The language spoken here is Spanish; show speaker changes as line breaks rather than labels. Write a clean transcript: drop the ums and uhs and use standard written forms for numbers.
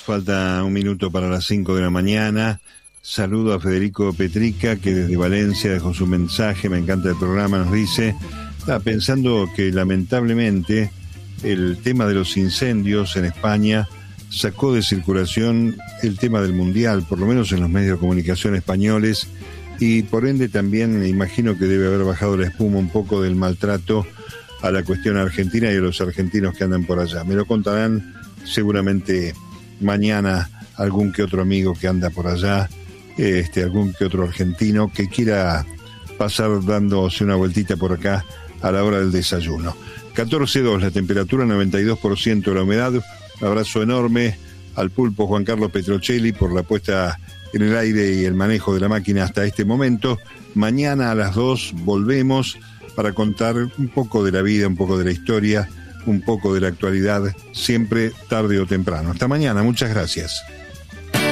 falta un minuto para las 5 de la mañana. Saludo a Federico Petrica, que desde Valencia dejó su mensaje. Me encanta el programa, nos dice. Estaba pensando que lamentablemente el tema de los incendios en España sacó de circulación el tema del Mundial, por lo menos en los medios de comunicación españoles, y por ende también me imagino que debe haber bajado la espuma un poco del maltrato a la cuestión argentina y a los argentinos que andan por allá. Me lo contarán seguramente mañana algún que otro amigo que anda por allá, algún que otro argentino que quiera pasar dándose una vueltita por acá a la hora del desayuno. 14:02 la temperatura, 92% de la humedad. Un abrazo enorme al pulpo Juan Carlos Petrocelli por la puesta en el aire y el manejo de la máquina hasta este momento. Mañana a las 2 volvemos para contar un poco de la vida, un poco de la historia, un poco de la actualidad, siempre tarde o temprano. Hasta mañana, muchas gracias.